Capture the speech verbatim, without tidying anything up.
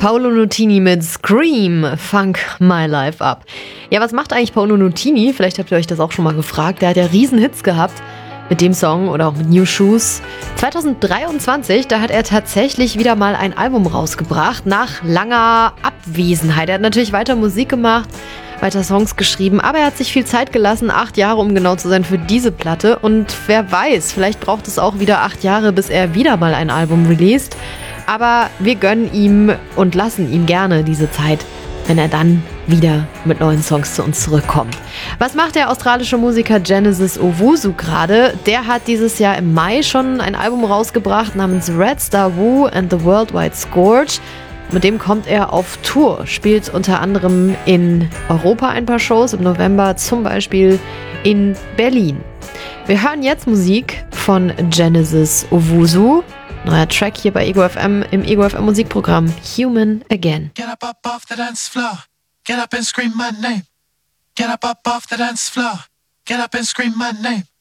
Paolo Nutini mit Scream, Funk My Life Up. Ja, was macht eigentlich Paolo Nutini? Vielleicht habt ihr euch das auch schon mal gefragt. Der hat ja riesen Hits gehabt mit dem Song oder auch mit New Shoes. zwanzig dreiundzwanzig, da hat er tatsächlich wieder mal ein Album rausgebracht, nach langer Abwesenheit. Er hat natürlich weiter Musik gemacht, weiter Songs geschrieben, aber er hat sich viel Zeit gelassen, acht Jahre, um genau zu sein, für diese Platte. Und wer weiß, vielleicht braucht es auch wieder acht Jahre, bis er wieder mal ein Album released. Aber wir gönnen ihm und lassen ihm gerne diese Zeit, wenn er dann wieder mit neuen Songs zu uns zurückkommt. Was macht der australische Musiker Genesis Owusu gerade? Der hat dieses Jahr im Mai schon ein Album rausgebracht namens Red Star Woo and the Worldwide Scourge. Mit dem kommt er auf Tour, spielt unter anderem in Europa ein paar Shows, im November zum Beispiel in Berlin. Wir hören jetzt Musik von Genesis Owusu. Neuer Track hier bei Ego F M im Ego F M Musikprogramm Human Again. Get up, up off the dance floor. Get up and scream my name. Get up, up off the dance floor. Get up and scream my name.